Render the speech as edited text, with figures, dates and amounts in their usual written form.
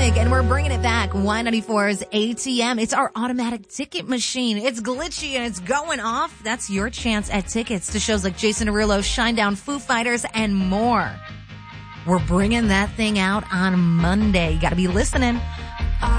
Atomic, and we're bringing it back. Y94's ATM. It's our automatic ticket machine. It's glitchy and it's going off. That's your chance at tickets to shows like Jason Derulo, Shinedown, Foo Fighters, and more. We're bringing that thing out on Monday. You got to be listening.